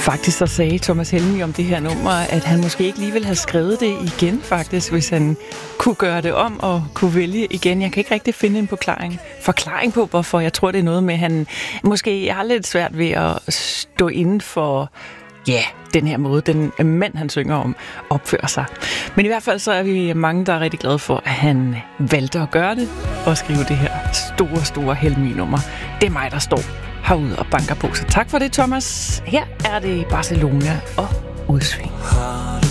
Faktisk så sagde Thomas Helmig om det her nummer, at han måske ikke lige ville have skrevet det igen faktisk, hvis han kunne gøre det om og kunne vælge igen. Jeg kan ikke rigtig finde en forklaring på, hvorfor. Jeg tror, det er noget med, at han måske har lidt svært ved at stå inden for den her måde, den mand, han synger om, opfører sig. Men i hvert fald så er vi mange, der er rigtig glade for, at han valgte at gøre det og skrive det her store Helmig-nummer. Det er mig, der står herude og banker på. Så tak for det, Thomas. Her er det Barcelona og Udsving.